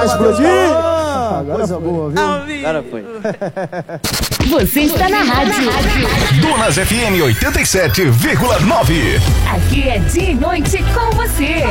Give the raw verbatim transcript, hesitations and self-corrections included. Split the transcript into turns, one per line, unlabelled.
vai explodir. Agora coisa boa, viu?
Agora foi.
Você está na rádio.
Donas F M oitenta e sete vírgula nove.
Aqui é dia e noite com você.